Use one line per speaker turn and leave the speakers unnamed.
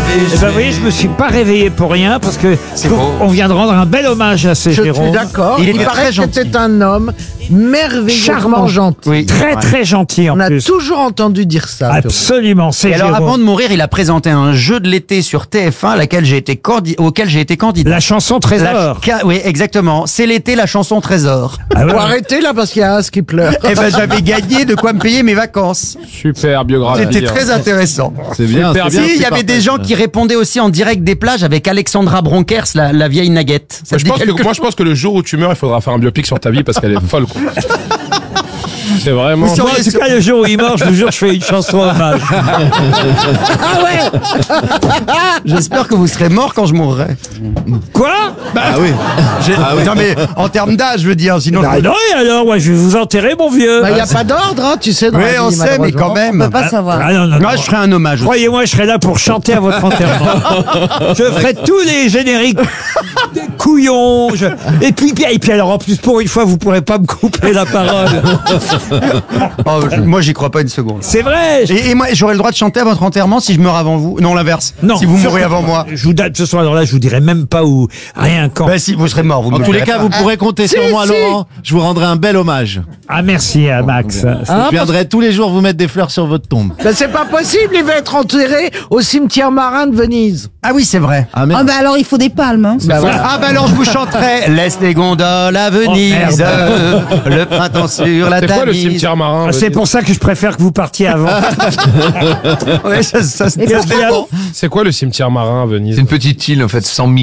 Eh ben, vous voyez, je me suis pas réveillé pour rien parce que on vient de rendre un bel hommage à ces
Je
Jérôme.
suis d'accord.
Il était
Il paraît
très
que
gentil.
c'était un homme merveilleusement gentil.
Oui.
Très très gentil en
On a
plus.
toujours entendu dire ça.
Absolument, c'est
Et alors,
Jérôme.
avant de mourir, il a présenté un jeu de l'été sur TF1 auquel j'ai été candidat.
La chanson Trésor.
Oui, exactement. C'est l'été, la chanson Trésor.
Ah ouais.
Faut arrêter là parce qu'il y a un qui pleure.
Eh ben, j'avais gagné de quoi me payer mes vacances.
Super biographie.
C'était très intéressant.
C'est bien.
Super
c'est bien
Si,
que
il
tu
y avait des
partages.
gens qui répondaient aussi en direct des plages avec Alexandra Bronkers, la vieille naguette. Ça te dit quelque
Moi, je pense que le jour où tu meurs, il faudra faire un biopic sur ta vie parce qu'elle est folle, quoi. C'est vraiment.
Vous
Moi, en tout cas, le jour où il meurt, je vous jure, je fais une chanson hommage.
Ah ouais.
J'espère que vous serez mort quand je mourrai.
Quoi?
Ah oui.
Non mais en termes d'âge, je veux dire, sinon.
Ah non, et alors, ouais, je vais vous enterrer, mon vieux.
Il n'y a pas d'ordre, hein, tu sais. Dans
Oui,
la vie,
on sait, mais quand
malheureusement.
même.
Pas savoir.
Ah non, non, non.
Moi, je ferai un hommage. aussi.
Croyez-moi, je serai là pour chanter à votre enterrement. Je ferai tous les génériques des couillons. Et puis alors, en plus, pour une fois, vous pourrez pas me couper la parole.
Oh, moi, j'y crois pas une seconde.
C'est vrai.
Et moi, j'aurai le droit de chanter à votre enterrement si je meurs avant vous. Non, l'inverse.
Non.
Si vous
surtout
mourrez avant moi.
Je vous donne ce soir, alors là, je vous dirai même pas où, rien quand.
Ben si, vous serez mort. Vous
En
me
tous
le
les
direz
cas,
pas.
vous pourrez compter sur moi, Laurent. Je vous rendrai un bel hommage.
Ah, merci à Max.
Je viendrai tous les jours vous mettre des fleurs sur votre tombe.
Ben, c'est pas possible, il va être enterré au cimetière marin de Venise.
Ah oui, c'est vrai.
Ah
Ah
merde.
bah alors il faut des palmes. Hein.
Bah, voilà.
Ah bah alors je vous chanterai Laisse les gondoles à Venise, le printemps sur la
C'est quoi le
Tamise.
cimetière marin?
Ah, c'est pour ça que je préfère que vous partiez avant.
Ouais, ça se
Et
tient
pourquoi
bien.
C'est quoi le cimetière marin à Venise?
C'est une petite île en fait, 100 000